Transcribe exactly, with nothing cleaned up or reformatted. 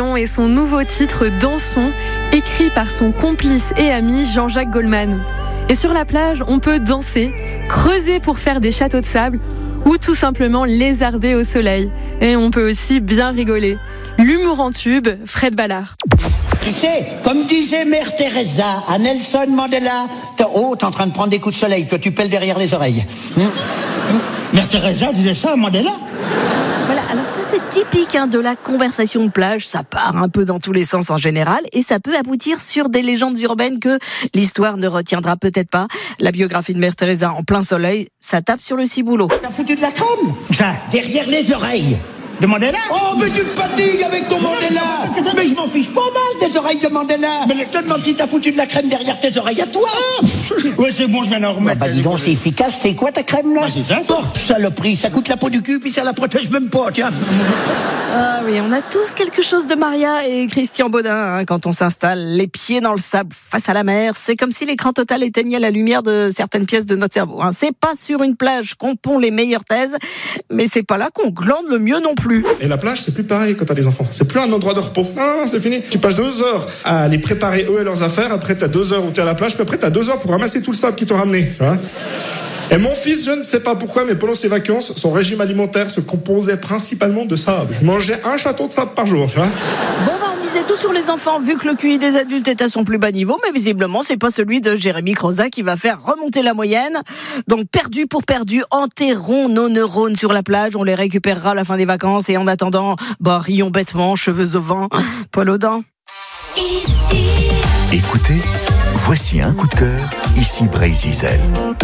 Dion et son nouveau titre Dansons, écrit par son complice et ami Jean-Jacques Goldman. Et sur la plage, on peut danser, creuser pour faire des châteaux de sable ou tout simplement lézarder au soleil. Et on peut aussi bien rigoler. L'humour en tube, Fred Ballard. Tu sais, comme disait Mère Teresa à Nelson Mandela, t'es, oh, t'es en train de prendre des coups de soleil, toi tu pèles derrière les oreilles. Hum, hum. Mère Teresa disait ça à Mandela. Voilà, alors ça c'est typique hein, de la conversation de plage, ça part un peu dans tous les sens en général et ça peut aboutir sur des légendes urbaines que l'histoire ne retiendra peut-être pas. La biographie de Mère Teresa en plein soleil, ça tape sur le ciboulot. T'as foutu de la crème, ça, derrière les oreilles de Mandela. Oh, mais tu me fatigues avec ton Mandela. Mais je m'en fiche pas mal des oreilles de Mandela. Mais je te demande si t'as foutu de la crème derrière tes oreilles à toi. Ouais, c'est bon, je viens d'en remettre. Bah, bah dis donc, c'est efficace. C'est quoi ta crème là? Bah, c'est ça, ça. Oh, saloperie, ça coûte la peau du cul, puis ça la protège même pas, tiens. Ah oui, on a tous quelque chose de Maria et Christian Baudin hein, quand on s'installe les pieds dans le sable face à la mer. C'est comme si l'écran total éteignait la lumière de certaines pièces de notre cerveau. Hein. C'est pas sur une plage qu'on pond les meilleures thèses, mais c'est pas là qu'on glande le mieux non plus. Et la plage, c'est plus pareil quand t'as des enfants. C'est plus un endroit de repos. Non, c'est fini. Tu passes deux heures à les préparer eux et leurs affaires. Après, t'as deux heures où t'es à la plage. Puis après, t'as deux heures pour ramasser tout le sable qu'ils t'ont ramené. Tu vois. Et mon fils, je ne sais pas pourquoi, mais pendant ses vacances, son régime alimentaire se composait principalement de sable. Il mangeait un château de sable par jour. Tu vois. Bon, bah, on misait tout sur les enfants, vu que le Q I des adultes est à son plus bas niveau, mais visiblement, c'est pas celui de Jérémy Croza qui va faire remonter la moyenne. Donc, perdu pour perdu, enterrons nos neurones sur la plage, on les récupérera à la fin des vacances, et en attendant, bah, rions bêtement, cheveux au vent, poil aux dents. Écoutez, voici un coup de cœur, ici Bray Zizel.